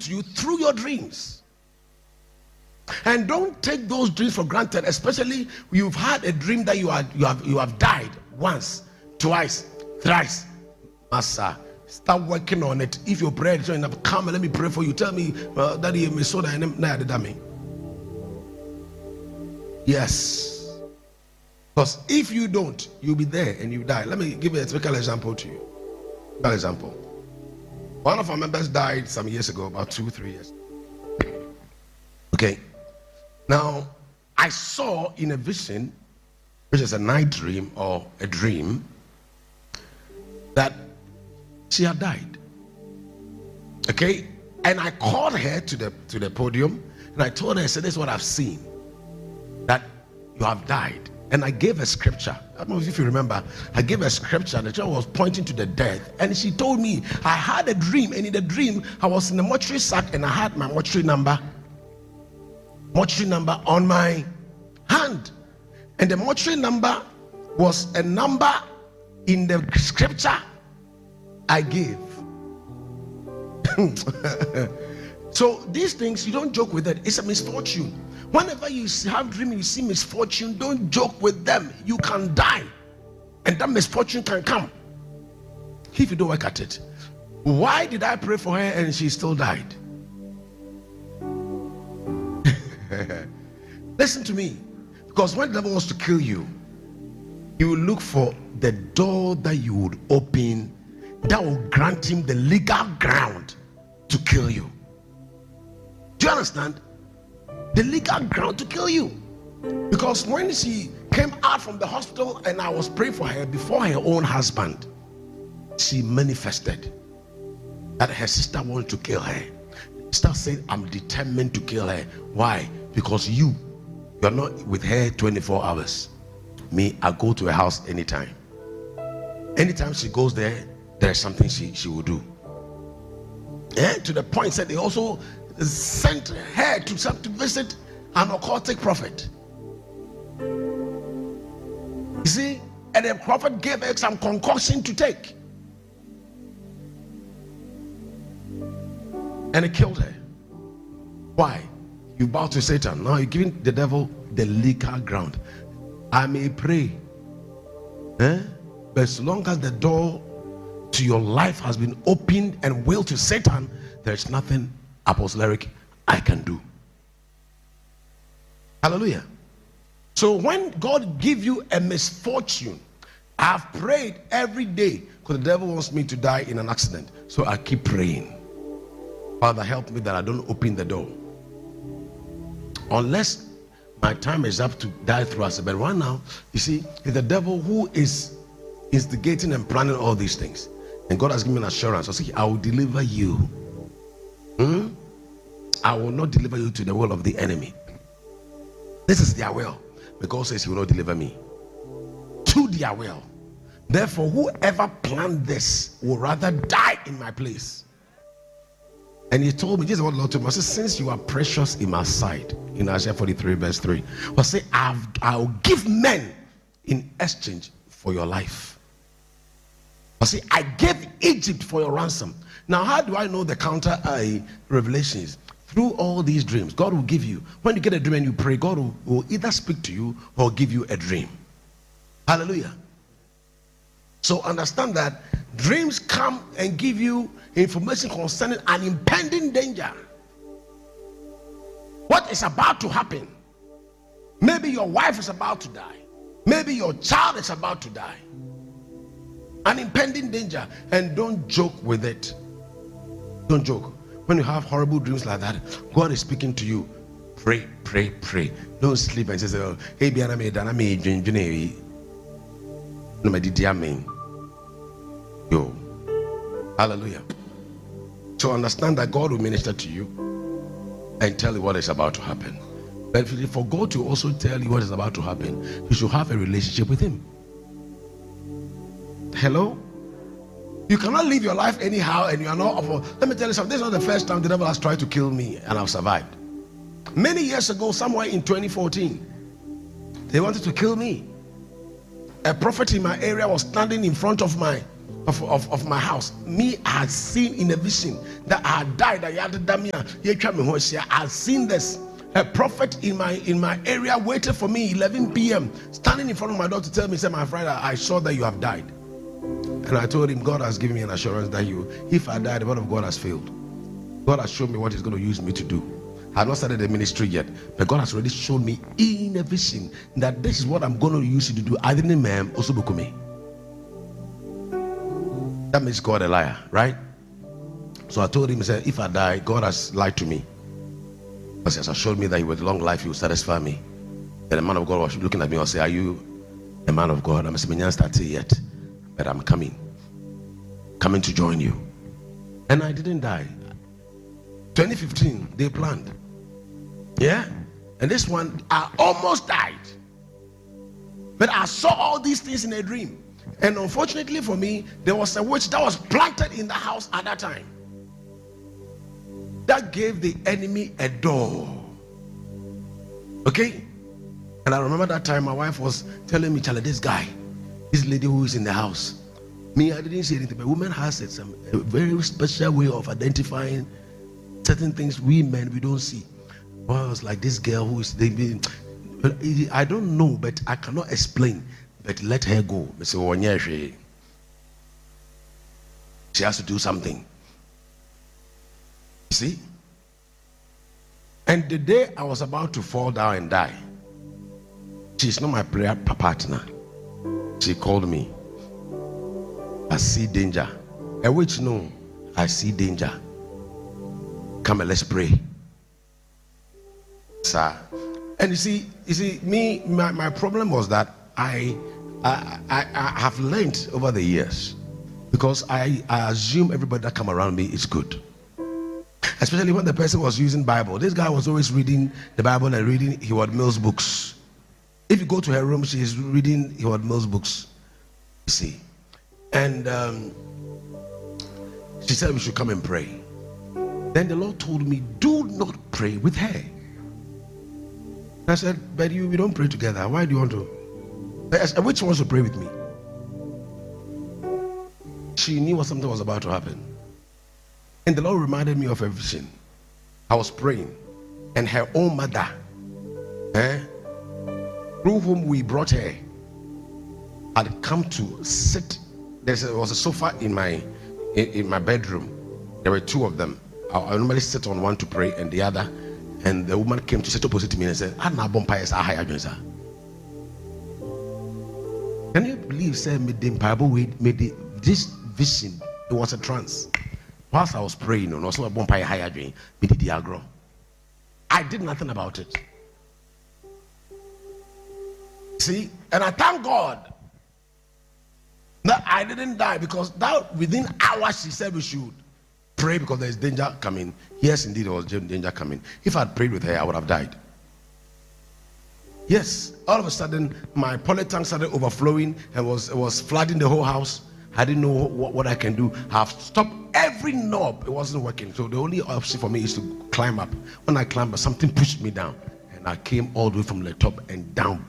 to you through your dreams. And don't take those dreams for granted, especially you've had a dream that you have died once, twice, thrice. Master, start working on it. If your prayer is not enough, come and let me pray for you. Tell me, Daddy, me so that. Yes. Because if you don't, you'll be there and you die. Let me give you a typical example to you. An example. One of our members died some years ago, about 2-3 years. Okay. Now, I saw in a vision, which is a night dream or a dream, that she had died. Okay. And I called her to the podium, and I told her, I said, this is what I've seen, that you have died. And I gave a scripture. I don't know if you remember. I gave a scripture. The child was pointing to the death. And she told me, I had a dream. And in the dream, I was in the mortuary sack and I had my mortuary number on my hand. And the mortuary number was a number in the scripture I gave. So these things, you don't joke with it. It's a misfortune. Whenever you have dream, you see misfortune, don't joke with them. You can die, and that misfortune can come if you don't work at it. Why did I pray for her and she still died? Listen to me, because when the devil wants to kill you, he will look for the door that you would open that will grant him the legal ground to kill you. Do you understand? The legal ground to kill you. Because when she came out from the hospital and I was praying for her before her own husband, she manifested that her sister wanted to kill her. Sister said, I'm determined to kill her. Why? Because you're not with her 24 hours. Me, I go to her house anytime. Anytime she goes there, there's something she will do. Yeah, to the point that they also sent her to visit an occultic prophet. You see, and the prophet gave her some concoction to take, and it killed her. Why? You bow to Satan. Now you're giving the devil the legal ground. I may pray, but as long as the door to your life has been opened and willed to Satan, there's nothing apostolic I can do. Hallelujah. So when God give you a misfortune, I've prayed every day because the devil wants me to die in an accident. So I keep praying. Father, help me that I don't open the door. Unless my time is up to die through us. But right now, you see, it's the devil who is instigating and planning all these things. And God has given me an assurance. I say, I will deliver you. I will not deliver you to the will of the enemy. This is their will. But God says he will not deliver me to their will. Therefore, whoever planned this will rather die in my place. And he told me, this is what the Lord told me. I said, since you are precious in my sight, in Isaiah 43 verse 3, I say, I'll give men in exchange for your life. I say, I gave Egypt for your ransom. Now, how do I know the counter revelations? Through all these dreams, God will give you. When you get a dream and you pray, God will either speak to you or give you a dream. Hallelujah. So understand that dreams come and give you information concerning an impending danger. What is about to happen? Maybe your wife is about to die. Maybe your child is about to die. An impending danger. And don't joke with it. Don't joke. When you have horrible dreams like that, God is speaking to you. Pray, pray, pray. Don't sleep and say, oh, hey, yo. Hallelujah. So understand that God will minister to you and tell you what is about to happen. But for God to also tell you what is about to happen, you should have a relationship with him. Hello? You cannot live your life anyhow and you are not. Let me tell you something. This is not the first time the devil has tried to kill me and I've survived. Many years ago, somewhere in 2014, they wanted to kill me. A prophet in my area was standing in front of my of my house. Me, I had seen in a vision that I had died. I had seen this. A prophet in my area waited for me 11 p.m. standing in front of my door to tell me, say, my friend, I saw that you have died. And I told him, God has given me an assurance that if I die, the word of God has failed. God has shown me what he's going to use me to do. I have not started the ministry yet, but God has already shown me in a vision that this is what I'm going to use you to do. I didn't mean also me. That makes God a liar, right? So I told him, he said, if I die, God has lied to me. Because he has assured me that with long life he will satisfy me. And the man of God was looking at me and say, are you a man of God? I'm saying, I started yet, but I'm coming to join you. And I didn't die. 2015, they planned. Yeah? And this one, I almost died. But I saw all these things in a dream. And unfortunately for me, there was a witch that was planted in the house at that time. That gave the enemy a door. Okay? And I remember that time my wife was telling me, Charlie, this lady who is in the house. Me, I didn't say anything, but women has a very special way of identifying certain things we men, we don't see. Well, I was like, this girl who is, I don't know, but I cannot explain. But let her go. She has to do something. See? And the day I was about to fall down and die, she's not my prayer partner. She called me. I see danger. A witch, no, I see danger. Come and let's pray. Sir. And you see, me, my problem was that I have learned over the years, because I assume everybody that come around me is good. Especially when the person was using Bible. This guy was always reading the Bible and reading Howard Mills books. If you go to her room, she is reading Howard Mills books. You see. And she said we should come and pray. Then the Lord told me, do not pray with her. I said, but we don't pray together. Why do you want to? Which wants to pray with me? She knew what something was about to happen. And the Lord reminded me of a vision. I was praying, and her own mother, through whom we brought her, had come to sit. There was a sofa in my bedroom. There were two of them. I normally sit on one to pray and the other. And the woman came to sit opposite to me and said, can you believe, sir, this vision, it was a trance. Whilst I was praying, I did nothing about it. See, and I thank God that I didn't die, because that within hours she said we should pray because there is danger coming. Yes, indeed, there was danger coming. If I had prayed with her, I would have died. Yes, all of a sudden my polytank started overflowing and was flooding the whole house. I didn't know what I can do. I've stopped every knob. It wasn't working. So the only option for me is to climb up. When I climbed up, something pushed me down, and I came all the way from the top and down.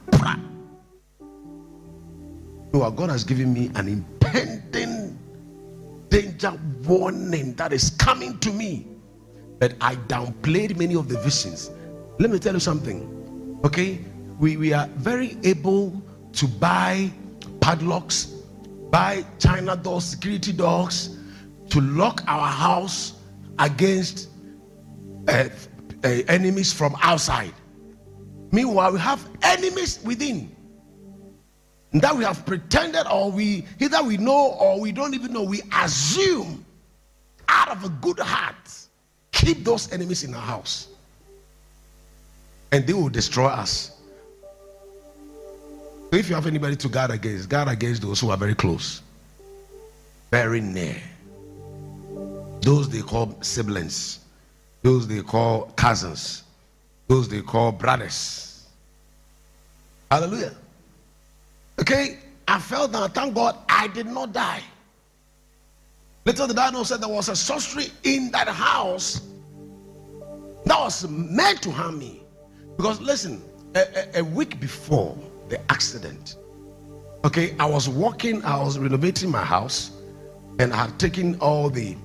So God has given me an impending danger warning that is coming to me, but I downplayed many of the visions. Let me tell you something. Okay, we are very able to buy padlocks, buy China doors, security dogs, to lock our house against enemies from outside. Meanwhile, we have enemies within that we have pretended, or either we know or we don't even know. We assume out of a good heart, keep those enemies in our house, and they will destroy us. So if you have anybody to guard against those who are very close, very near, those they call siblings, those they call cousins, those they call brothers. Hallelujah. Okay, I fell down. Thank God I did not die. Little did I know, said there was a sorcery in that house that was meant to harm me. Because listen, a week before the accident, okay, I was renovating my house, and I had taken all the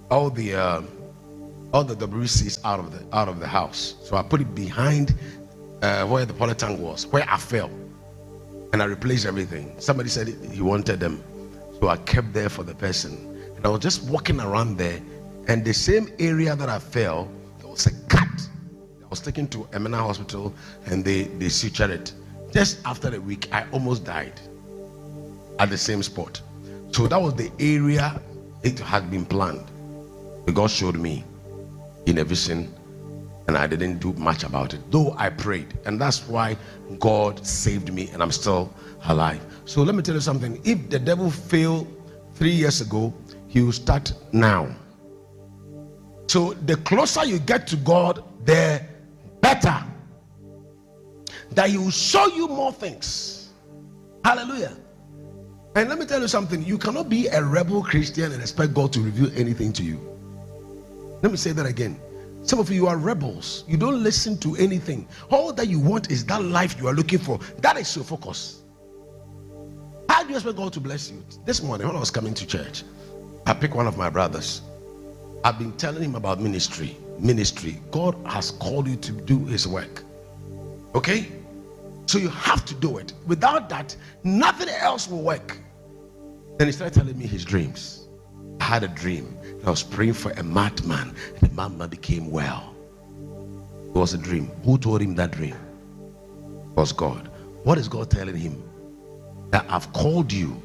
WCs out of the house. So I put it behind where the polytank was, where I fell, and I replaced everything. Somebody said he wanted them, so I kept there for the person. And I was just walking around there, and the same area that I fell, there was a cut. I was taken to Emena Hospital, and they sutured it. Just after a week, I almost died at the same spot. So that was the area it had been planned. But God showed me in a vision, and I didn't do much about it, though I prayed. And that's why God saved me, and I'm still alive. So let me tell you something. If the devil failed 3 years ago, he will start now. So the closer you get to God, the better. That he will show you more things. Hallelujah. And let me tell you something. You cannot be a rebel Christian and expect God to reveal anything to you. Let me say that again. Some of you are rebels. You don't listen to anything. All that you want is that life you are looking for. That is your focus. How do you expect God to bless you? This morning when I was coming to church, I picked one of my brothers. I've been telling him about ministry. God has called you to do his work. Okay? So you have to do it. Without that, nothing else will work. Then he started telling me his dreams. I had a dream. I was praying for a madman. The madman became well. It was a dream. Who told him that dream? It was God. What is God telling him? That I've called you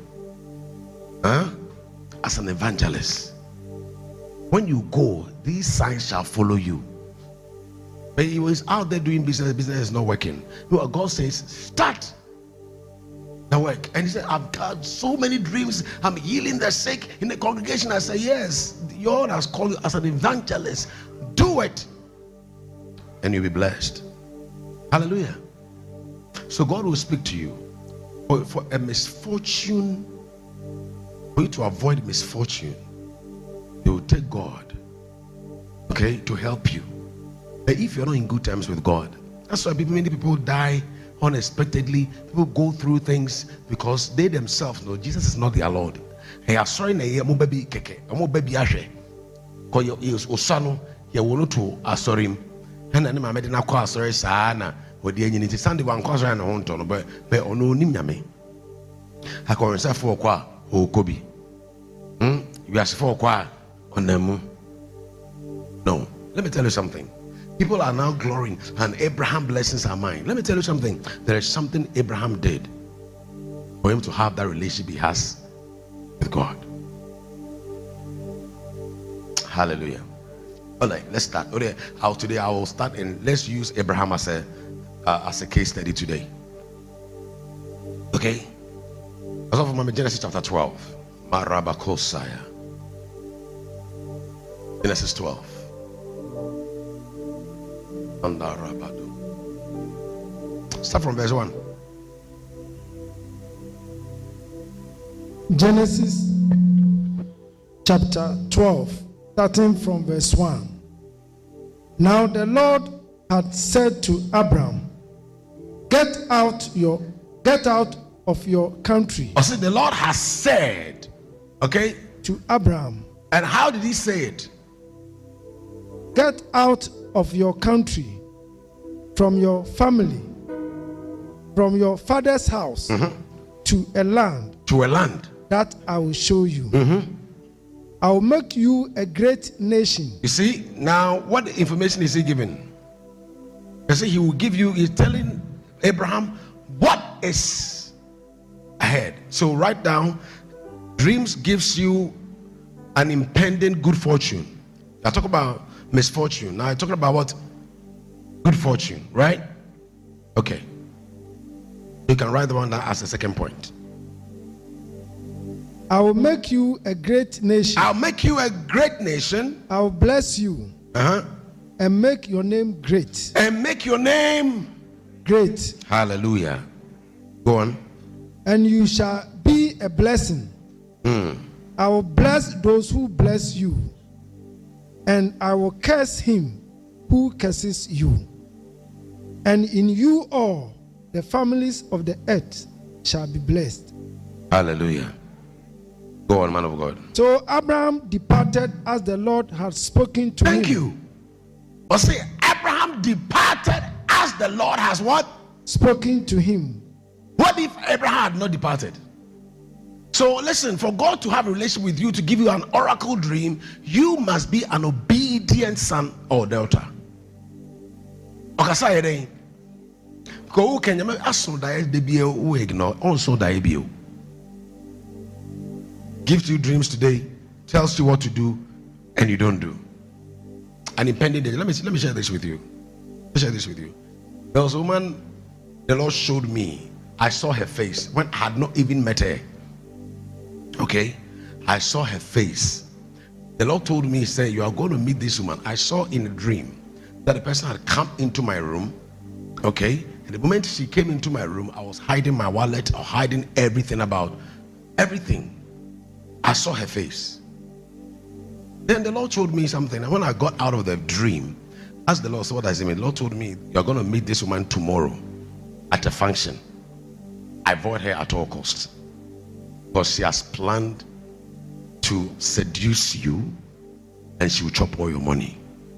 as an evangelist. When you go, these signs shall follow you. But he was out there doing business. Business is not working. God says, start the work. And he said, I've got so many dreams. I'm healing the sick in the congregation. I said, yes, God has called you as an evangelist. Do it, and you'll be blessed. Hallelujah. So God will speak to you. For a misfortune, for you to avoid misfortune, He will take God, okay, to help you. But if you're not in good terms with God, that's why many people die unexpectedly. People go through things because they themselves know Jesus is not their Lord. Hey, I'm sorry, I'm baby keke, I'm baby ashe. Cause you osano, you will not to asori him. And then my medina call sorry sana. What the engine is Sunday one cause and a home ton, but ono nimyame. I call myself for qua o Kobe. You ask for qua on them. No, let me tell you something. People are now glorying and Abraham blessings are mine. Let me tell you something. There is something Abraham did for him to have that relationship he has with God. Hallelujah. All right, let's start. Today I will start and let's use Abraham as a case study today. Okay? As of Genesis chapter 12. Marabakosaya. Genesis 12. Start from verse 1. Genesis chapter 12, starting from verse 1. Now the Lord had said to Abram, Get out of your country. I said the Lord has said, okay, to Abram. And how did he say it? Get out of your country, from your family, from your father's house, to a land that I will show you. I will make you a great nation. You see, now what information is he giving? You see, he will give you, he's telling Abraham what is ahead. So write down, dreams gives you an impending good fortune. I talk about misfortune. Now I'm talking about what? Good fortune, right? Okay. You can write the one down as a second point. I will make you a great nation. I'll make you a great nation. I will bless you. And make your name great. And make your name great. Hallelujah. Go on. And you shall be a blessing. I will bless those who bless you. And I will curse him who curses you. And in you all the families of the earth shall be blessed. Hallelujah. Go on, man of God. So Abraham departed as the Lord had spoken to him. Thank you. Or say, Abraham departed as the Lord has what? Spoken to him. What if Abraham had not departed? So listen, for God to have a relationship with you, to give you an oracle dream, you must be an obedient son or daughter. Okay, go can you aso die de o ignore also die bio. Gives you dreams today, tells you what to do, and you don't do. An impending day. Let me share this with you. There was a woman the Lord showed me. I saw her face when I had not even met her. Okay, I saw her face. The Lord told me, say, you are going to meet this woman. I saw in a dream that the person had come into my room. Okay, and the moment she came into my room, I was hiding my wallet or hiding everything about everything. I saw her face. Then the Lord told me something. And when I got out of the dream, asked the Lord, so what does it mean? The Lord told me, you're going to meet this woman tomorrow at a function. Avoid her at all costs, because she has planned to seduce you and she will chop all your money.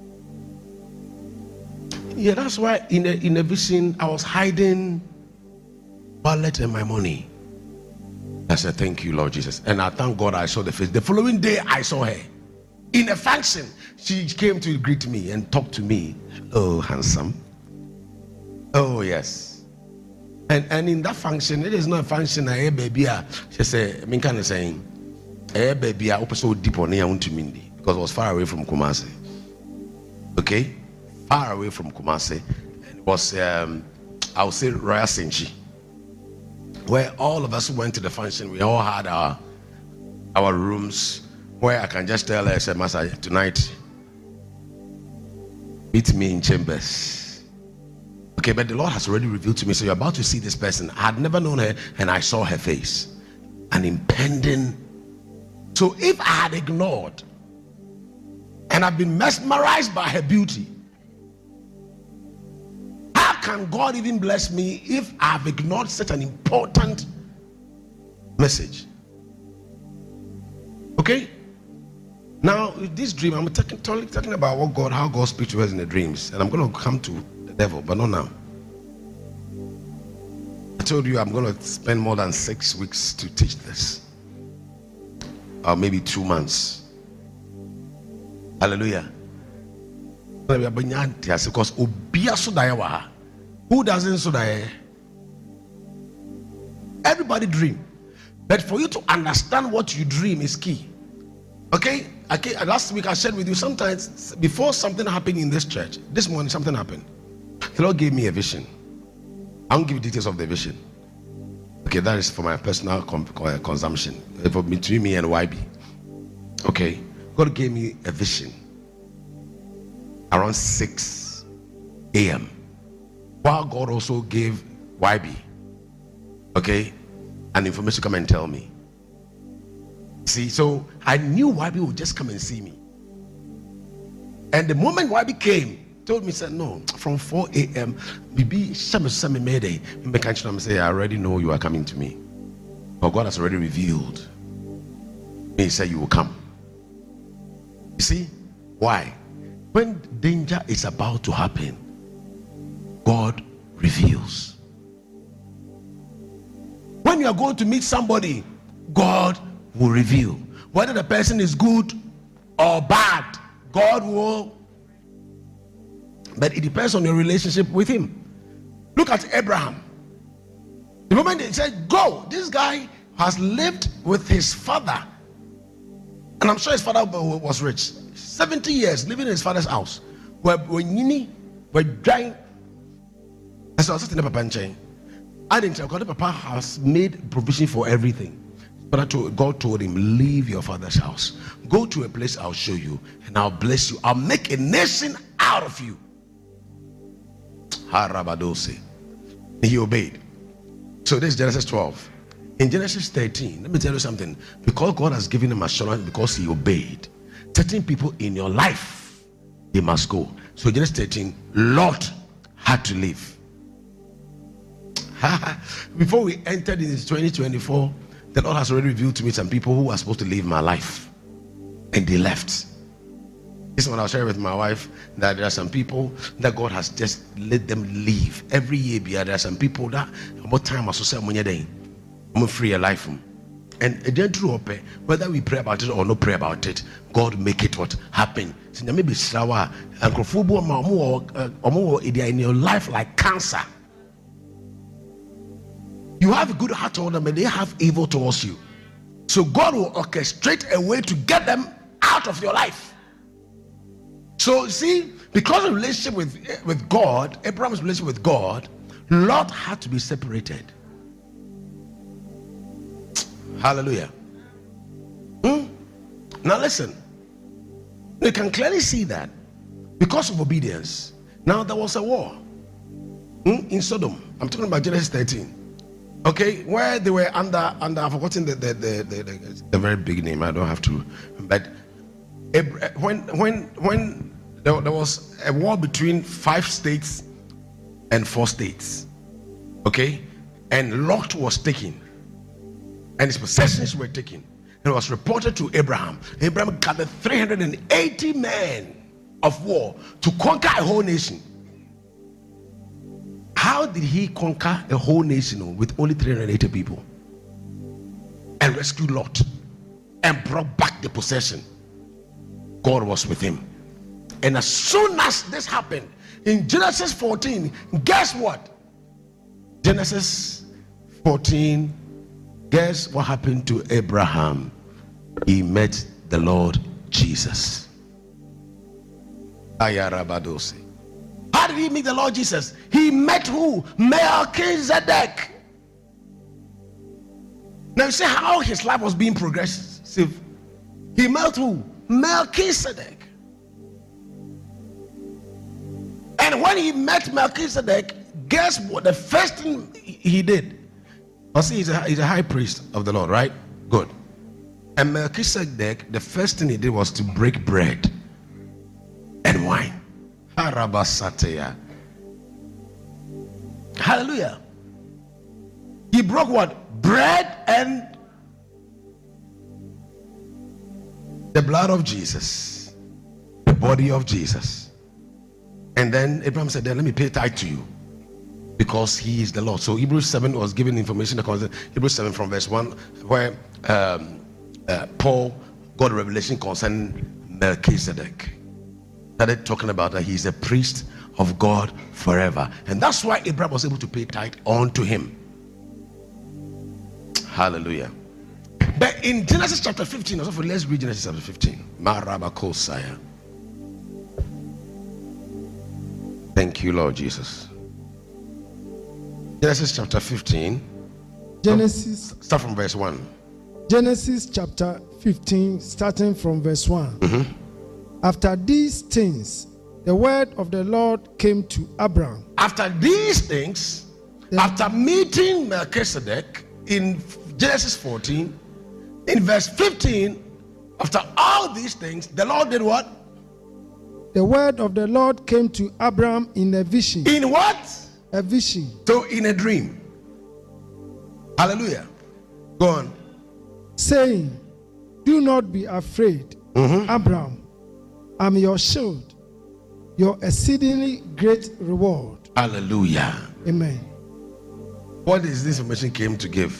Yeah, that's why in a vision I was hiding wallet and my money. I said, thank you, Lord Jesus. And I thank God I saw the face. The following day I saw her in a function. She came to greet me and talk to me. Oh, handsome. Oh, yes. And in that function, it is not a function. Baby, she said, I mean, kind of saying, baby, I open so deep on here to Mindy, because I was far away from Kumasi. Okay, far away from Kumasi. And it was, I would say, Royal Senchi, where all of us went to the function. We all had our rooms, where I can just tell her, say, Master, tonight, meet me in chambers. Okay, but the Lord has already revealed to me, so you're about to see this person. I had never known her, and I saw her face. An impending. So if I had ignored, and I've been mesmerized by her beauty, how can God even bless me if I've ignored such an important message? Okay? Now, with this dream, I'm talking about how God speaks to us in the dreams, and I'm going to come to devil, but not now. I told you I'm going to spend more than 6 weeks to teach this, or maybe 2 months. Hallelujah. Because who doesn't so die? Everybody dream, but for you to understand what you dream is key. Okay, last week I shared with you, sometimes before something happened in this church, this morning something happened. The Lord gave me a vision. I won't give you details of the vision. Okay, that is for my personal consumption, for between me and YB. Okay, God gave me a vision around 6 a.m. while God also gave YB, okay, an information to come and tell me. See, so I knew YB would just come and see me. And the moment YB came, told me, said, no, from 4 a.m. Bibi Shami Mayday. Say, I already know you are coming to me. But God has already revealed. He said you will come. You see? Why? When danger is about to happen, God reveals. When you are going to meet somebody, God will reveal. Whether the person is good or bad, God will. But it depends on your relationship with him. Look at Abraham. The moment they said, go, this guy has lived with his father. And I'm sure his father was rich. 70 years living in his father's house. Where drying. As I was sitting in Papa and chain, I didn't tell God, Papa has made provision for everything. But God told him, leave your father's house. Go to a place I'll show you, and I'll bless you. I'll make a nation out of you. He obeyed. So this is Genesis 12. In Genesis 13, let me tell you something. Because God has given him assurance, because he obeyed, certain people in your life, they must go. So Genesis 13, Lot had to leave. Before we entered in 2024, the Lord has already revealed to me some people who are supposed to live my life, and they left. This is what I was sharing with my wife, that there are some people that God has just let them leave. Every year, there are some people that about time I say I'm free a life. And then true, whether we pray about it or not pray about it, God make it what happen. So maybe shower and in your life like cancer. You have a good heart toward them, and they have evil towards you. So God will orchestrate a way to get them out of your life. So see, because of relationship with God, Abraham's relationship with God, Lot had to be separated. Hallelujah. Now listen, you can clearly see that because of obedience, now there was a war in Sodom. I'm talking about Genesis 13. Okay, where they were under I've forgotten the very big name. I don't have to, but when there was a war between 5 states and 4 states, okay, and Lot was taken, and his possessions were taken. It was reported to Abraham. Abraham gathered 380 men of war to conquer a whole nation. How did he conquer a whole nation with only 380 people? And rescued Lot and brought back the possession. God was with him. And as soon as this happened, in Genesis 14, guess what? Genesis 14, guess what happened to Abraham? He met the Lord Jesus. Ayarabadosi. How did he meet the Lord Jesus? He met who? Melchizedek. Now you see how his life was being progressive. He met who? Melchizedek. And when he met Melchizedek, guess what? The first thing he did. See, he's a high priest of the Lord, right? Good. And Melchizedek, the first thing he did was to break bread and wine. Hallelujah. He broke what? Bread and the blood of Jesus, the body of Jesus. And then Abraham said, then let me pay tithe to you, because he is the Lord. So Hebrews 7 was given information. Hebrews 7 from verse 1, where Paul got a revelation concerning Melchizedek. Started talking about that he's a priest of God forever. And that's why Abraham was able to pay tithe unto him. Hallelujah. But in Genesis chapter 15, also let's read Genesis chapter 15. Marabakosaya. Thank you, Lord Jesus. Genesis chapter 15. Start from verse 1. Genesis chapter 15, starting from verse 1. Mm-hmm. After these things, the word of the Lord came to Abraham. After these things, after meeting Melchizedek in Genesis 14, in verse 15, after all these things, the Lord did what? The word of the Lord came to Abraham in a vision. In what? A vision. So in a dream. Hallelujah. Go on. Saying, do not be afraid, Abraham. I'm your shield, your exceedingly great reward. Hallelujah. Amen. What is this information came to give?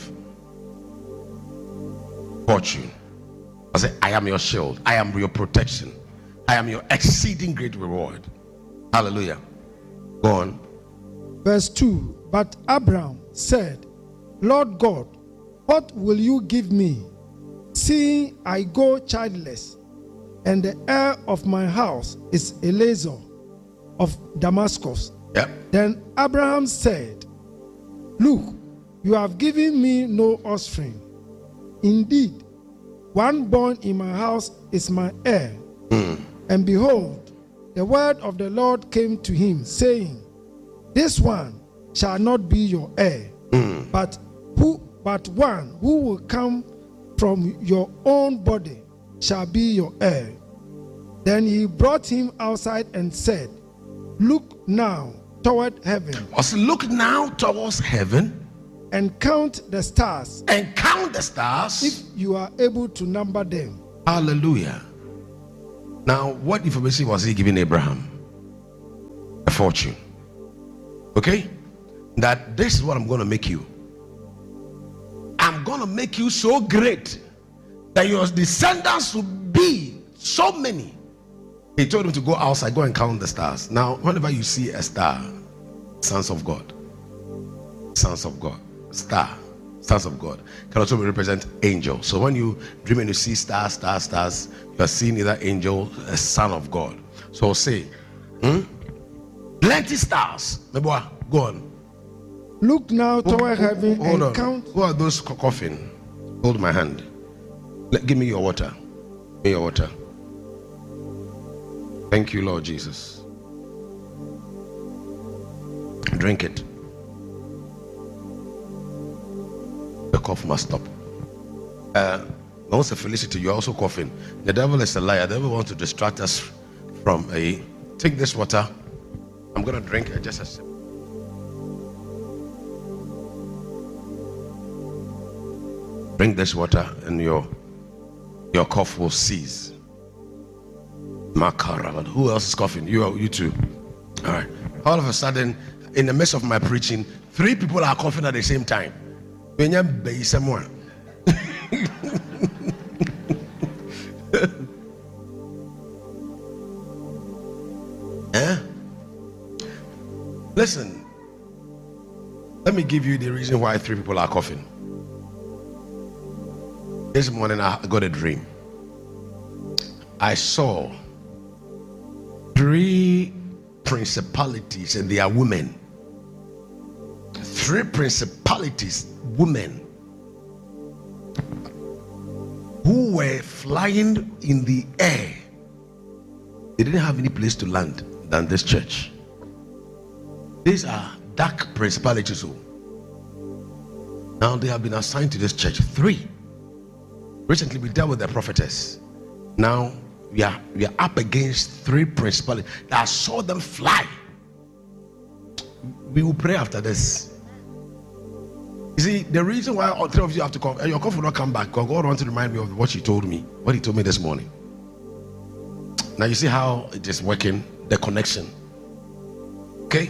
Fortune. I say, I am your shield. I am your protection. I am your exceeding great reward. Hallelujah. Go on. Verse 2. But Abraham said, Lord God, what will you give me, seeing I go childless, and the heir of my house is Eliezer of Damascus? Yep. Then Abraham said, look, you have given me no offspring. Indeed, one born in my house is my heir. And behold, the word of the Lord came to him, saying, this one shall not be your heir, but one who will come from your own body shall be your heir. Then he brought him outside and said, look now toward heaven. Look now towards heaven. and count the stars. And count the stars. If you are able to number them. Hallelujah. Now, what information was he giving Abraham? A fortune. Okay? That this is what I'm going to make you. I'm going to make you so great that your descendants will be so many. He told him to go outside, go and count the stars. Now, whenever you see a star, sons of God, sons of God, star, sons of God, can also represent angels. So when you dream and you see stars, you are seeing either angel, a son of God. So say, plenty stars. Go on. Look now toward heaven and on. count. Who are those coughing? Hold my hand. Give me your water. Give me your water. Thank you, Lord Jesus. Drink it. The cough must stop. Also, Felicity, you're also coughing. The devil is a liar. The devil wants to distract us from a. Take this water. I'm going to drink it just a sip. Drink this water and your cough will cease. Makarabad. Who else is coughing? You too. All right. All of a sudden, in the midst of my preaching, 3 people are coughing at the same time. Someone. Listen. Let me give you the reason why 3 people are coughing. This morning I got a dream. I saw 3 principalities, and they are women. 3 principalities, women, who were flying in the air. They didn't have any place to land than this church. These are dark principalities. Now they have been assigned to this church. 3. Recently we dealt with the prophetess. Now we are up against 3 principalities. I saw them fly. We will pray after this. You see, the reason why all 3 of you have to come, and your cough will not come back, because God wants to remind me of what He told me this morning. Now you see how it is working, the connection. Okay?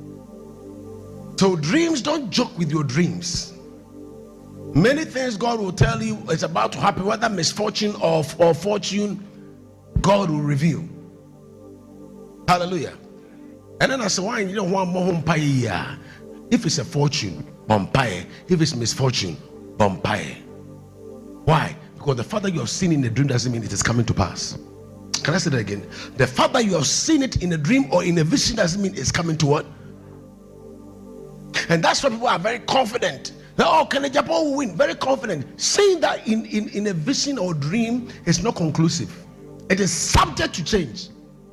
So dreams, don't joke with your dreams. Many things God will tell you it's about to happen, whether misfortune or fortune, God will reveal. Hallelujah. And then I said, why you don't want more home pie? If it's a fortune, bompire. If it's misfortune, bompire. Why? Because the fact that you have seen in a dream doesn't mean it is coming to pass. Can I say that again? The fact that you have seen it in a dream or in a vision doesn't mean it's coming to what? And that's why people are very confident. Oh, can Japan will win? Very confident. Saying that in a vision or dream is not conclusive. It is subject to change.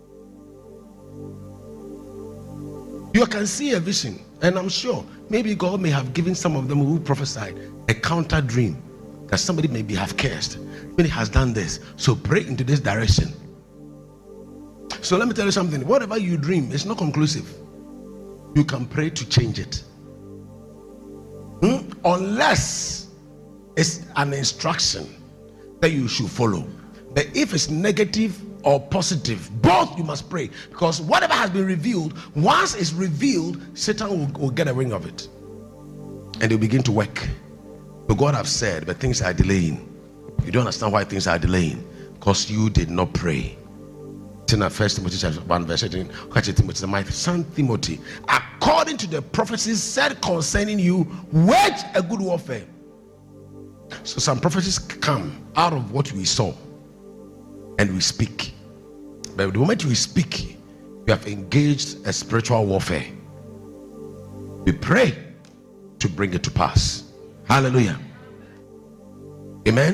You can see a vision, and I'm sure maybe God may have given some of them who prophesied a counter dream that somebody maybe have cursed. Maybe has done this. So pray into this direction. So let me tell you something. Whatever you dream, it's not conclusive. You can pray to change it. Unless it's an instruction that you should follow. But if it's negative or positive, both you must pray, because whatever has been revealed, once it's revealed, Satan will get a ring of it, and they'll begin to work. But God have said, but things are delaying. You don't understand why things are delaying, because you did not pray. In 1 Timothy chapter 1 verse 18, my son Timothy, according to the prophecies said concerning you, wage a good warfare. So some prophecies come out of what we saw, and we speak. But the moment we speak, we have engaged a spiritual warfare. We pray to bring it to pass. Hallelujah. Amen.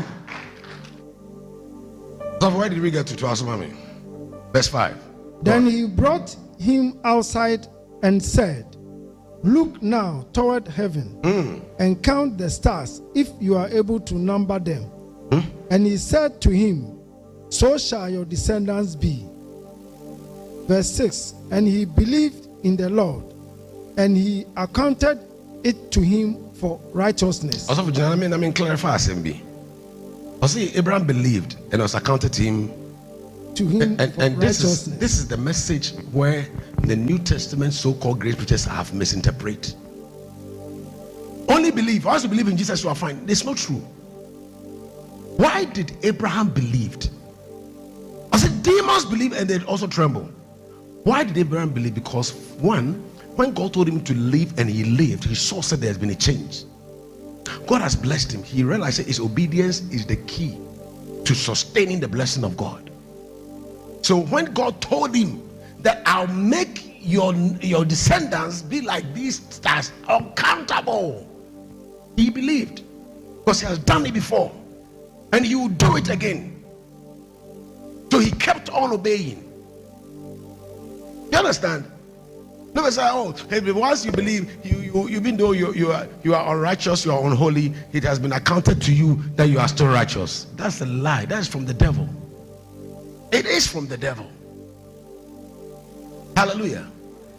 So where did we get to Asumami? Verse 5. Then he brought him outside and said, look now toward heaven and count the stars, if you are able to number them. And he said to him, so shall your descendants be. Verse 6. And he believed in the Lord, and he accounted it to him for righteousness. Also, I mean, clarify SMB. See, Abraham believed and was accounted to him. And this is the message where the New Testament so-called great preachers have misinterpreted. Only believe. Once you believe in Jesus, you are fine. It's not true. Why did Abraham believe? I said demons believe and they also tremble. Why did Abraham believe? Because one, when God told him to live and he lived, he saw that there has been a change. God has blessed him. He realized that his obedience is the key to sustaining the blessing of God. So when God told him that I'll make your descendants be like these stars, uncountable, he believed because he has done it before and he will do it again. So he kept on obeying. You understand? Never say, oh, hey, once you believe, even though you are unrighteous, you are unholy, it has been accounted to you that you are still righteous. That's a lie. That's from the devil. It is from the devil. Hallelujah.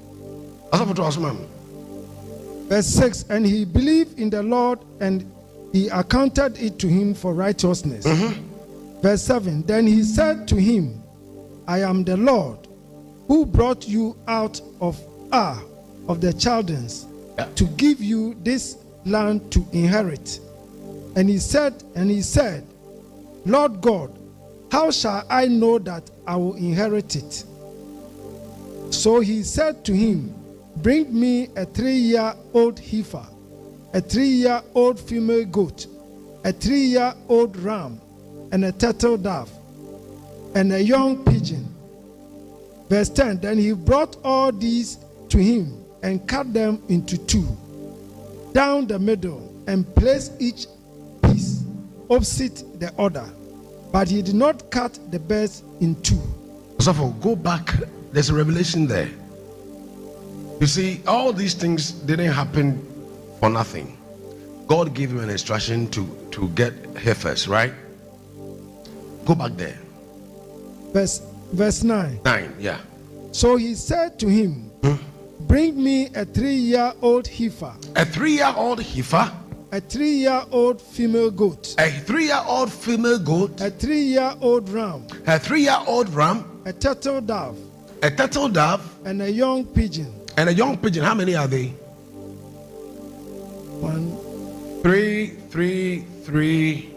Verse 6, and he believed in the Lord and he accounted it to him for righteousness. Verse 7, then he said to him, I am the Lord who brought you out of Ur of the Chaldeans to give you this land to inherit. And he said, Lord God, how shall I know that I will inherit it? So he said to him, bring me a 3-year-old heifer, a 3-year-old female goat, a 3-year-old ram, and a turtle dove, and a young pigeon. Verse 10, then he brought all these to him and cut them into 2, down the middle, and placed each piece opposite the other. But he did not cut the birds in 2. So go back. There's a revelation there. You see, all these things didn't happen for nothing. God gave him an instruction to get heifers, right? Go back there. Verse 9. 9, yeah. So he said to him, bring me a 3-year-old heifer. A 3-year-old heifer? A 3-year-old female goat. A 3-year-old female goat. A 3-year-old ram. A 3-year-old ram. A turtle dove. A turtle dove. And a young pigeon. And a young pigeon. How many are they? 1, 3, 3, 3.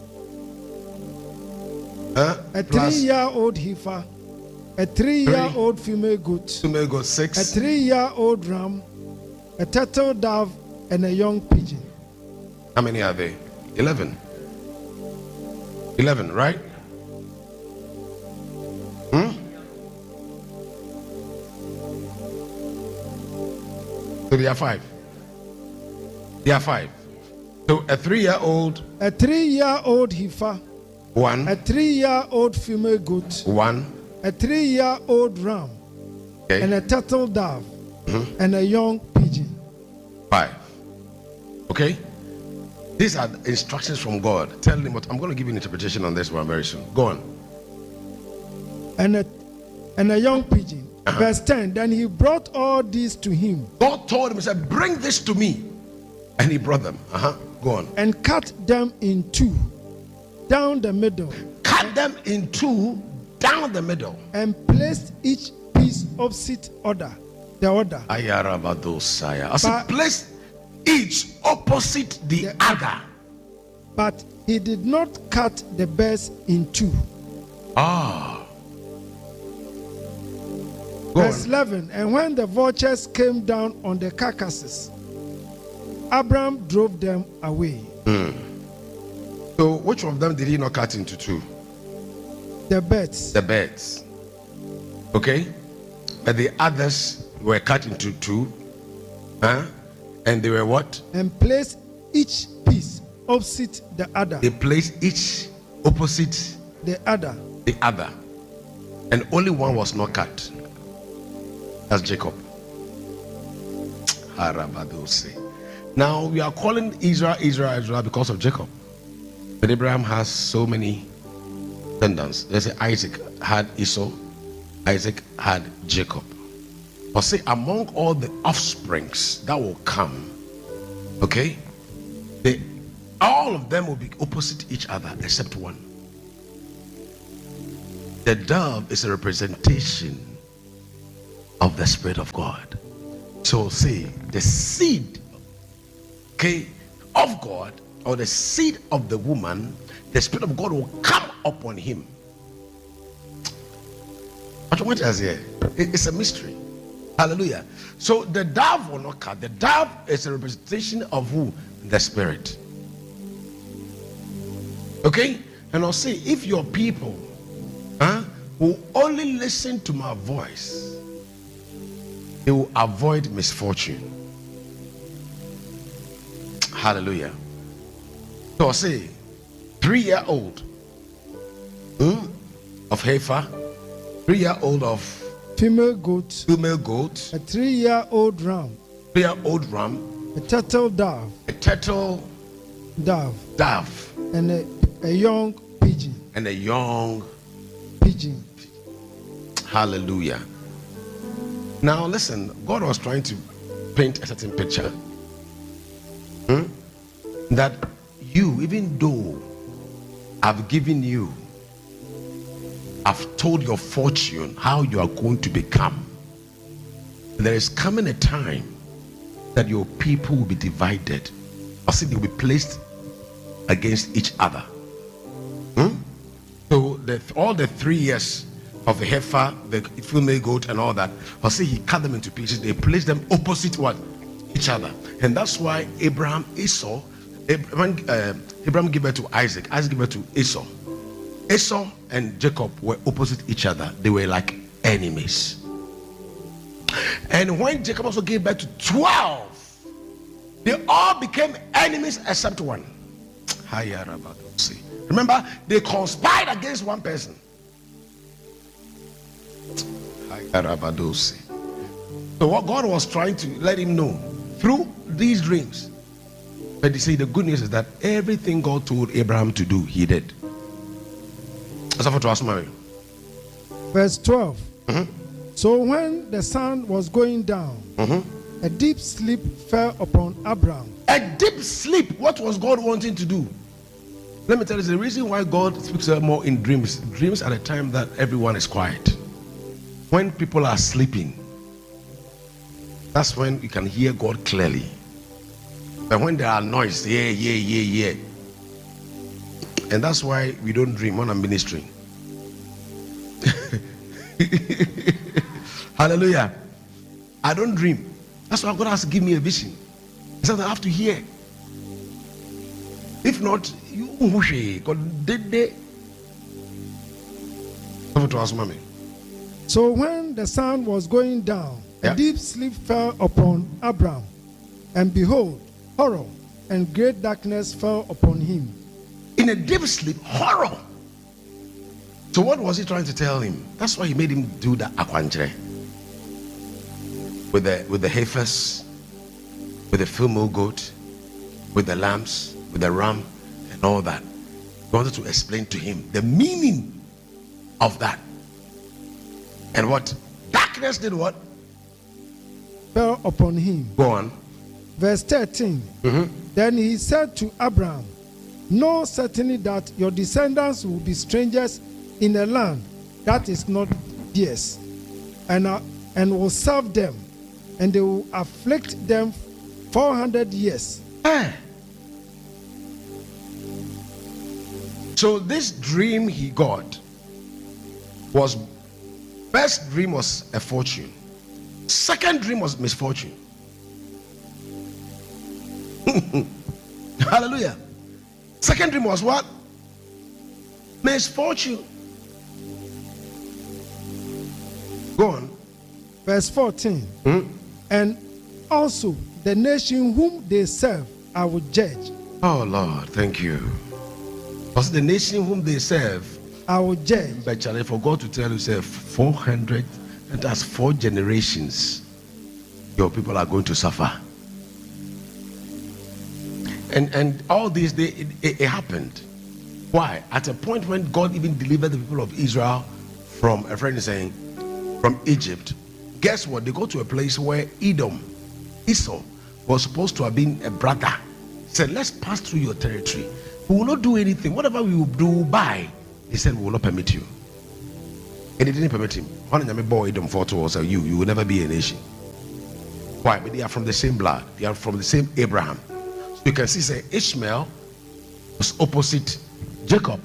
A 3-year-old heifer. A 3-year-old female goat. Female goat 6. A 3-year-old ram. A turtle dove. And a young pigeon. How many are they? 11. 11, right? So they are 5. They are 5. So a 3-year-old. A 3-year-old heifer. 1. A 3-year-old female goat. 1. A 3-year-old ram. Okay. And a turtle dove. And a young pigeon. 5. Okay? These are instructions from God. Tell him what I'm going to give you an interpretation on this one very soon. Go on. And a young pigeon. Verse 10. Then he brought all these to him. God told him, he said, bring this to me. And he brought them. Go on. And cut them in 2, down the middle. Cut them in 2, down the middle. And placed each piece opposite the other. I said, place each opposite the other. But he did not cut the birds in 2. Verse 11. And when the vultures came down on the carcasses, Abraham drove them away. So which of them did he not cut into 2? The birds. The birds. Okay? But the others were cut into 2. And they were what? And placed each piece opposite the other. They placed each opposite the other. The other. And only one was not cut. That's Jacob. Now we are calling Israel because of Jacob. But Abraham has so many descendants. They say Isaac had Esau, Isaac had Jacob. But say among all the offsprings that will come, okay, All of them will be opposite each other except one. The dove is a representation of the Spirit of God. So say the seed, okay, of God, or the seed of the woman, the Spirit of God will come upon him. What is here? It's a mystery. Hallelujah. So the dove will not come. The dove is a representation of who? The Spirit. Okay? And I'll say, if your people will only listen to my voice, they will avoid misfortune. Hallelujah. So I'll say, 3-year-old of heifer, 3-year-old of female goat, a 3-year-old ram, a turtle dove, dove, and a young pigeon. Hallelujah. Now listen, God was trying to paint a certain picture that you, even though I've given you, I've told your fortune, how you are going to become, there is coming a time that your people will be divided. I see they will be placed against each other. So all the 3 years of the heifer, the female goat, and all that, I see he cut them into pieces. They placed them opposite what? Each other. And that's why Abraham gave birth to Isaac. Isaac gave birth to Esau. Esau and Jacob were opposite each other. They were like enemies. And when Jacob also gave birth to 12, they all became enemies except one. Remember, they conspired against one person. So what God was trying to let him know through these dreams. But you see, the good news is that everything God told Abraham to do, he did. Verse 12. So when the sun was going down, a deep sleep fell upon Abraham. A deep sleep. What was God wanting to do? Let me tell you, the reason why God speaks more in dreams. Dreams are the time that everyone is quiet. When people are sleeping, that's when you can hear God clearly. But when there are noise, yeah. And that's why we don't dream when I'm ministering. Hallelujah. I don't dream. That's why God has to give me a vision. Something I have to hear. If not, you God did they. So when the sun was going down, a deep sleep fell upon Abraham, and behold, horror and great darkness fell upon him. In a deep sleep, horror. So what was he trying to tell him? That's why he made him do the akwanjere with the heifers, with the female goat, with the lambs, with the ram, and all that. He wanted to explain to him the meaning of that. And what darkness did what? Fell upon him. Go on. Verse 13. Then he said to Abraham, know certainly that your descendants will be strangers in a land that is not theirs, and will serve them, and they will afflict them 400 years. So this dream he got was, first dream was a fortune, second dream was misfortune. Hallelujah. Second dream was what? Misfortune. Go on. Verse 14. And also the nation whom they serve I will judge. Oh Lord, thank you. Because the nation whom they serve I will judge. But Charlie, for God to tell you, say 400, and that's 4 generations, your people are going to suffer. And all these days it happened. Why? At a point when God even delivered the people of Israel from, a friend is saying, from Egypt. Guess what? They go to a place where Esau was supposed to have been a brother, said, let's pass through your territory. We will not do anything. Whatever we will do, we'll buy. He said, we will not permit you. And he didn't permit him. You will never be a nation. Why? But they are from the same blood. They are from the same Abraham. So you can see, say, Ishmael was opposite Jacob.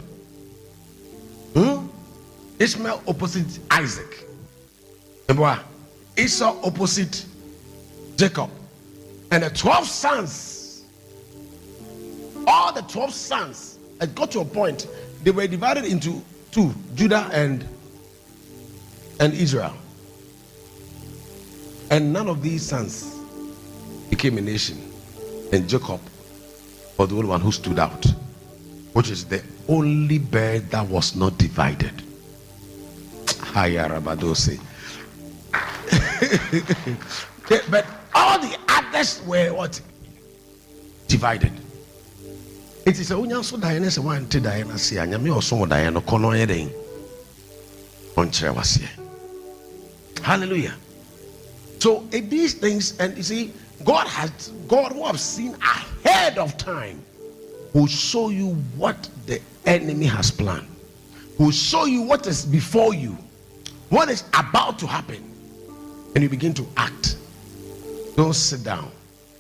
Ishmael opposite Isaac. Remember, Esau opposite Jacob. And the 12 sons, all the 12 sons, it got to a point, they were divided into two, Judah and Israel. And none of these sons became a nation. And Jacob was the only one who stood out, which is the only bird that was not divided. But all the others were what? Divided. It is a union so Diana say one to Diana say and me also Diana kono yeden. Onche was here. Hallelujah. So these things, and you see, God who have seen ahead of time will show you what the enemy has planned. Will show you what is before you, what is about to happen, and you begin to act. Don't sit down.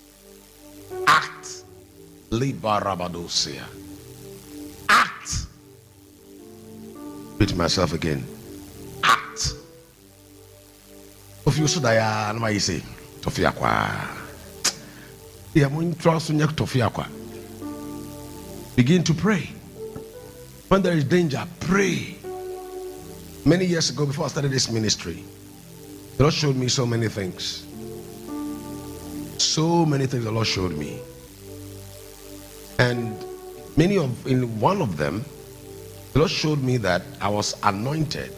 Act. Act. Repeat myself again. Act. If you should die, no you say Tofia kwa. Begin to pray. When there is danger, pray. Many years ago, before I started this ministry, the Lord showed me so many things. So many things the Lord showed me. And in one of them, the Lord showed me that I was anointed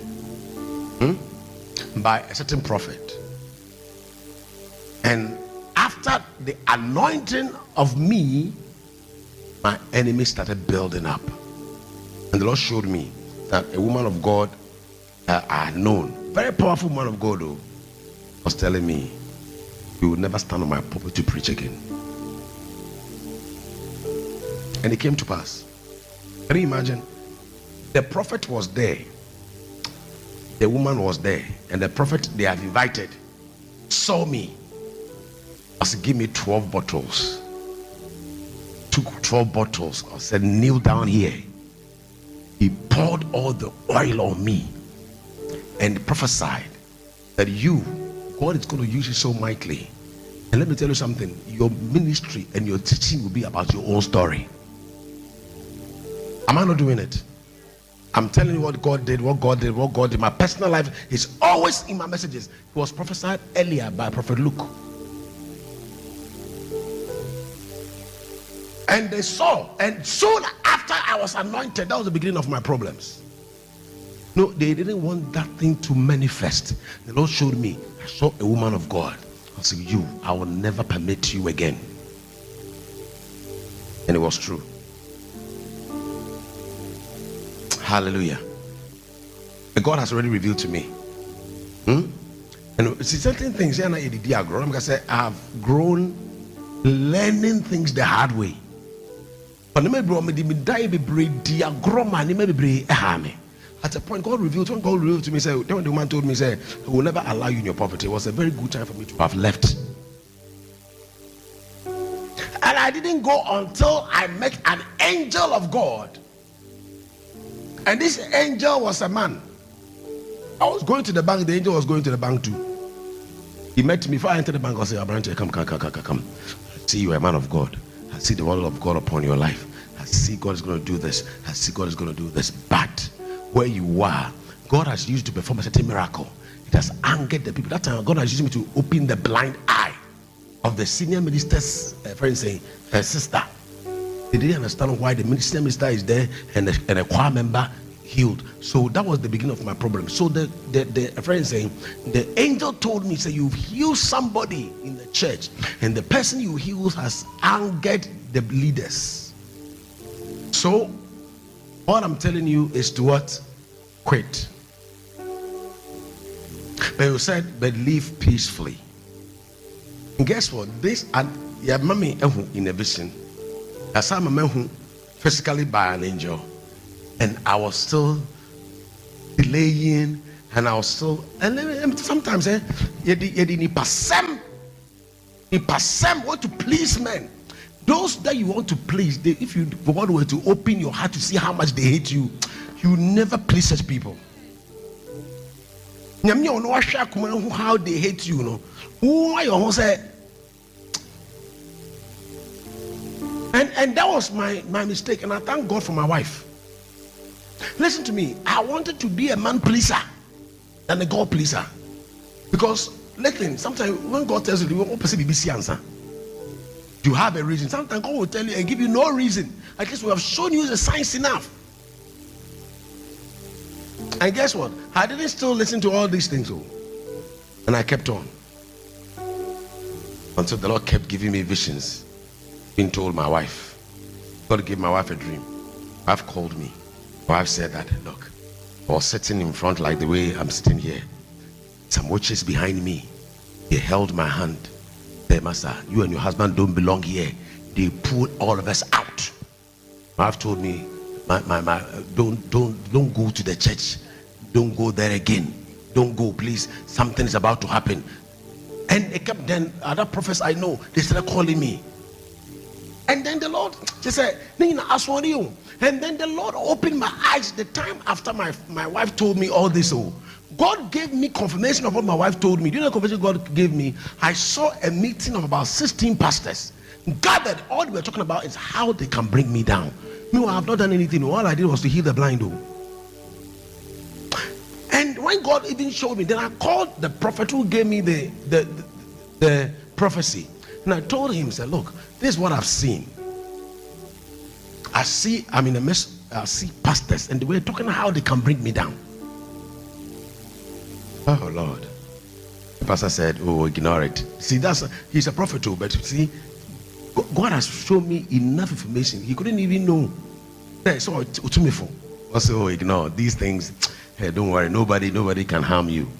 by a certain prophet. And after the anointing of me, my enemy started building up. And the Lord showed me that a woman of God I had known, very powerful woman of God, was telling me, you will never stand on my pulpit to preach again. And it came to pass. Can you imagine? The prophet was there, the woman was there, and the prophet they have invited saw me. I said, give me 12 bottles. Took 12 bottles. I said, kneel down here. He poured all the oil on me and prophesied that God is going to use you so mightily. And let me tell you something, your ministry and your teaching will be about your own story. Am I not doing it? I'm telling you what God did. My personal life is always in my messages. It was prophesied earlier by Prophet Luke. And they saw, and soon after I was anointed, that was the beginning of my problems. No, they didn't want that thing to manifest. The Lord showed me, I saw a woman of God. I said, I will never permit you again. And it was true. Hallelujah. And God has already revealed to me. And see, certain things, I have grown learning things the hard way. At a point, God revealed to me, when the woman told me, I will never allow you in your poverty. It was a very good time for me to have left. And I didn't go until I met an angel of God. And this angel was a man. I was going to the bank, the angel was going to the bank too. He met me before I entered the bank. I said, Abrante, come. I see you, a man of God. I see the word of God upon your life. I see God is going to do this. I see God is going to do this. But where you are, God has used to perform a certain miracle. It has angered the people. That time, God has used me to open the blind eye of the senior minister's sister. They didn't understand why the senior minister is there and a choir member healed. So that was the beginning of my problem. So the friend saying, the angel told me, say, you've healed somebody in the church, and the person you healed has angered the leaders. So what I'm telling you is to what? Quit. But you said, but live peacefully. And guess what? This and your mommy in a vision. I saw my man who physically by an angel, and I was still delaying, and I was still, and sometimes you need want to please men. Those that you want to please, if you God were to open your heart to see how much they hate you, you never please such people. How they hate you, no? And that was my mistake, and I thank God for my wife. Listen to me, I wanted to be a man pleaser than a God pleaser, because listen, sometimes when God tells you you have a reason, sometimes God will tell you and give you no reason. At least we have shown you the signs enough. And guess what? I didn't still listen to all these things, and I kept on until the Lord kept giving me visions. Being told my wife, God gave my wife a dream. My wife called me. My wife said that, look, I was sitting in front like the way I'm sitting here. Some witches behind me. They held my hand. Say, Master, you and your husband don't belong here. They pulled all of us out. My wife told me, don't go to the church. Don't go there again. Don't go, please. Something is about to happen. And they kept, then other prophets I know, they started calling me. And then the Lord, she said, Nina, I saw you. And then the Lord opened my eyes the time after my wife told me all this. God gave me confirmation of what my wife told me. Do you know the confirmation God gave me? I saw a meeting of about 16 pastors gathered. All they were talking about is how they can bring me down. Meanwhile, I have not done anything. All I did was to heal the blind. And when God even showed me, then I called the prophet who gave me the prophecy. And I told him, said, look, this is what I've seen. I'm in a mess. I see pastors, and they were talking how they can bring me down. Oh Lord. The pastor said, oh, ignore it. See, he's a prophet too, but see, God has shown me enough information. He couldn't even know. So to me for also ignore these things. Hey, don't worry, nobody can harm you.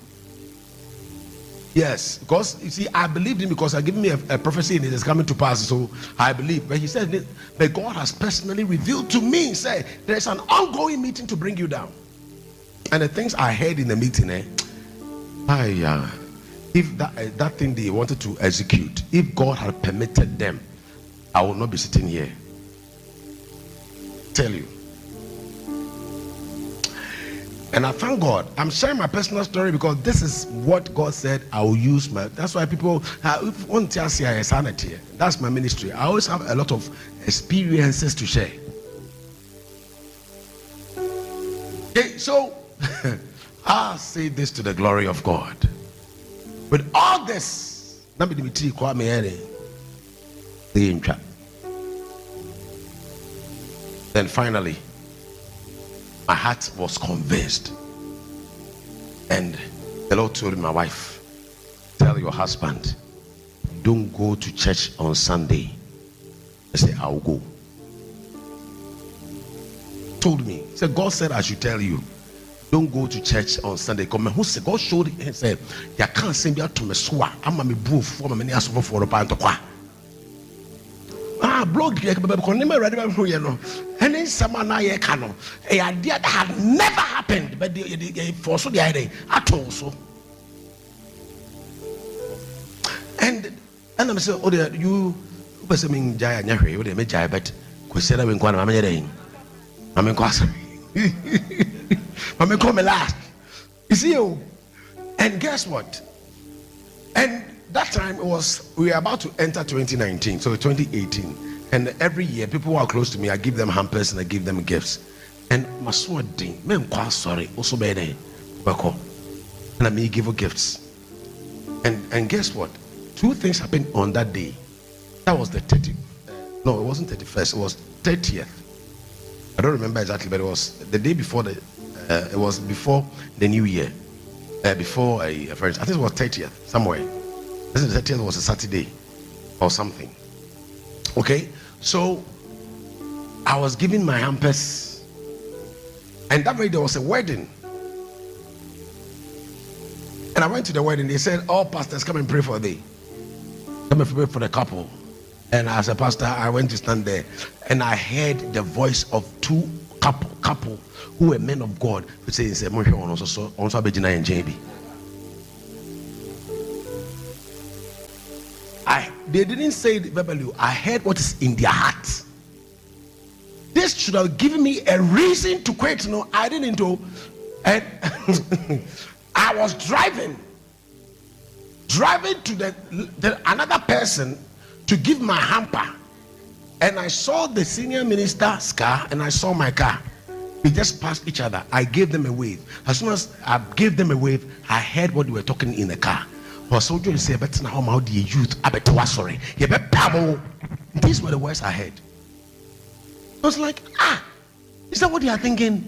Yes, because you see, I believed him because I given me a prophecy and it is coming to pass. So I believe. But he said that God has personally revealed to me, say there's an ongoing meeting to bring you down. And the things I heard in the meeting, if that thing they wanted to execute, if God had permitted them, I would not be sitting here. Tell you. And I thank God. I'm sharing my personal story because this is what God said I will use. That's why people want to say sanity. That's my ministry. I always have a lot of experiences to share. Okay, so I say this to the glory of God. With all this, then finally, my heart was convinced, and the Lord told my wife, tell your husband, don't go to church on Sunday. I said, I'll go. Told me, he said, God said I should tell you, don't go to church on Sunday. God showed him and said, you can't send me out to Mesua. I'm a booth for my ass for a band of qua. Blog and then someone I can a idea that had never happened, but they foresaw the idea at all. So and I'm saying, oh, you was a mean giant, you would make giant, but Quisera when Quan Mamma, I'm in Quas. I'm come last. You see you, and guess what? And that time we were about to enter 2019, so 2018. And every year, people who are close to me, I give them hampers and I give them gifts. And my swording, men quite sorry, also better. And I may give her gifts. And guess what? Two things happened on that day. That was the 30th. No, it wasn't 31st. It was 30th. I don't remember exactly, but it was the day before it was before the New Year. Before I think it was 30th somewhere. I think the 30th was a Saturday or something. Okay, so I was giving my hampers, and that day there was a wedding, and I went to the wedding. They said, all pastors come and pray for thee, come and pray for the couple. And as a pastor, I went to stand there, and I heard the voice of two couple who were men of God who say, they didn't say it verbally. I heard what is in their heart. This should have given me a reason to quit. No, I didn't do. And I was driving to the another person to give my hamper, and I saw the senior minister's car and I saw my car. We just passed each other. I gave them a wave. As soon as I gave them a wave, I heard what they were talking in the car. Soldier say, "But now how the youth? I bet was sorry. These were the words I heard. I was like, is that what you are thinking?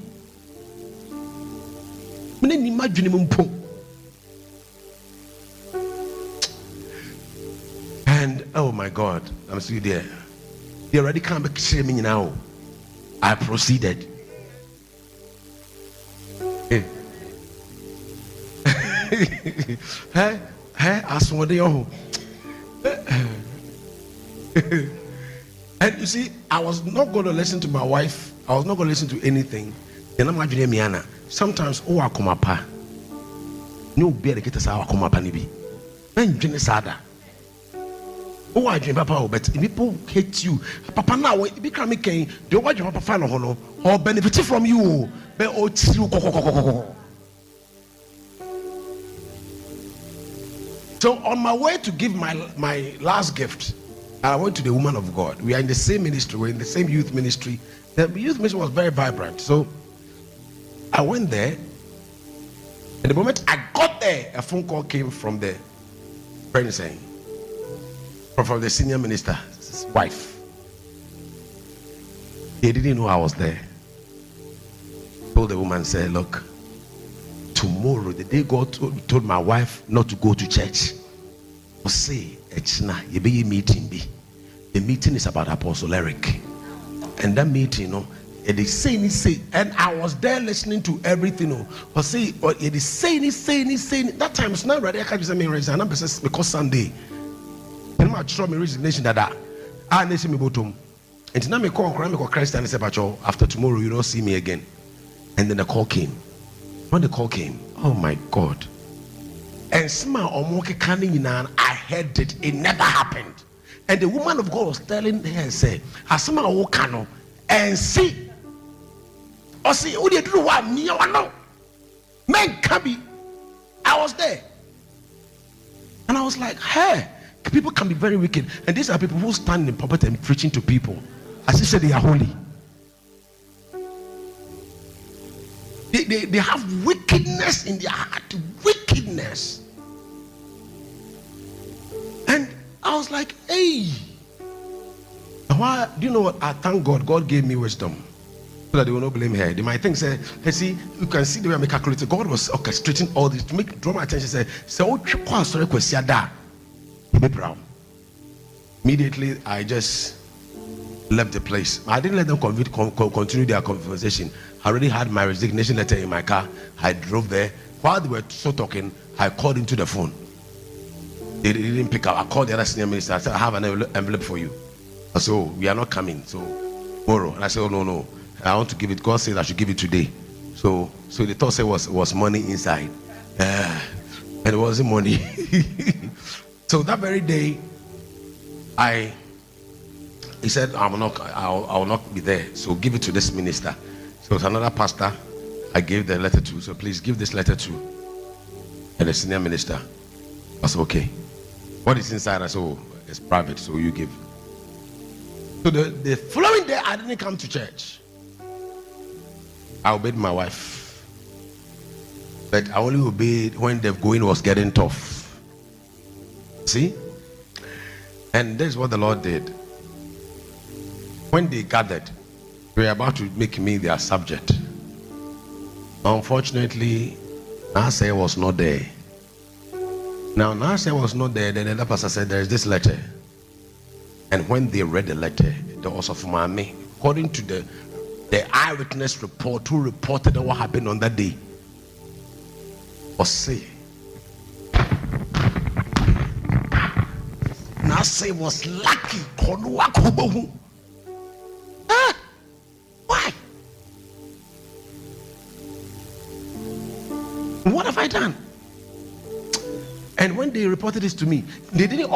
And oh my God, I'm still there. They already come back to me now. I proceeded. Hey, I saw the and you see, I was not going to listen to my wife. I was not going to listen to anything. Then I'm going to sometimes, I come up. No, be the kids are come up and be. And Jenny Sada. Oh, I dream papa, but people hate you. Papa now, it become me king. They watch your papa fan or benefit from you. So on my way to give my last gift, I went to the woman of God. We are in the same ministry. We're in the same youth ministry. The youth ministry was very vibrant. So I went there. And the moment I got there, a phone call came from the friend saying, from the senior minister's wife. They didn't know I was there. Told the woman, said, look, tomorrow, the day God told my wife not to go to church, say, you be meeting be. The meeting is about Apostle Eric. And that meeting, it is saying, and I was there listening to everything. Or say, or it is saying. That time it's not ready. I can't just say resign because Sunday. And my trust me resignation that I need me bottom. And now me call Christ and say, after tomorrow you don't see me again. And then the call came. When the call came, oh my God. And I heard it. It never happened. And the woman of God was telling her, say, Asama Okano, and see, or see, who did you want me or no? Men Kabi, I was there. And I was like, hey, people can be very wicked. And these are people who stand in pulpit and preaching to people. As he said, they are holy. They have wickedness in their heart. Wickedness. And I was like, hey. Why? Do you know what? I thank God. God gave me wisdom. So that they will not blame her. They might think, say, hey, see, you can see the way I calculated. God was orchestrating all this to draw my attention. Say, immediately, I just left the place. I didn't let them continue their conversation. I already had my resignation letter in my car. I drove there. While they were so talking, I called into the phone. They didn't pick up. I called the other senior minister. I said, I have an envelope for you. I said, oh, we are not coming. So tomorrow. And I said, oh, no. I want to give it. God said I should give it today. So the thought said was money inside. And it wasn't money. So that very day, he said, I will not be there. So give it to this minister. So it's another pastor I gave the letter to. So please give this letter to. And the senior minister. I said, okay. What is inside? I said, oh, it's private, so you give. So the following day, I didn't come to church. I obeyed my wife. But I only obeyed when the going was getting tough. See? And this is what the Lord did. When they gathered, they were about to make me their subject. Unfortunately, Nasa was not there. Now, Nasa was not there. Then the pastor said, there is this letter. And when they read the letter, the also from me, according to the eyewitness report who reported what happened on that day, was say, now Manasseh was lucky. Why? What have I done? And when they reported this to me, they didn't